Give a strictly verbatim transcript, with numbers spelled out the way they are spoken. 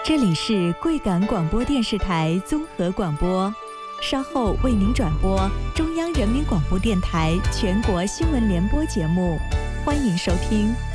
这里是贵港广播电视台综合广播，稍后为您转播中央人民广播电台全国新闻联播节目，欢迎收听。